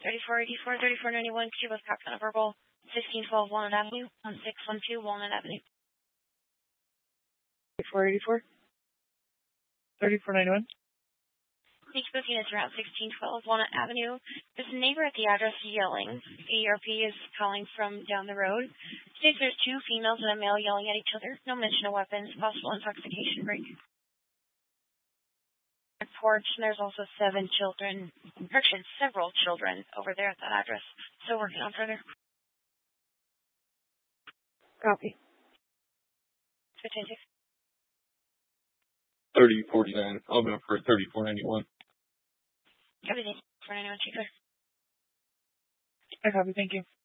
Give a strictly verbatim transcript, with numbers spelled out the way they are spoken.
thirty-four eighty-four, thirty-four ninety-one, Cuba Cox on a verbal, sixteen twelve Walnut Avenue, one six one two Walnut Avenue. thirty-four eighty-four, thirty-four ninety-one. Thank you, booking. It's around sixteen twelve Walnut Avenue. There's a neighbor at the address yelling. A R P is calling from down the road. States there's two females and a male yelling at each other. No mention of weapons. Possible intoxication break. Porch, and there's also seven children, actually several children over there at that address. So working on further. Copy. fifteen six. thirty forty-nine. I'll go for thirty-four ninety-one. Everything. four ninety-one, cheaper. I copy. Thank you.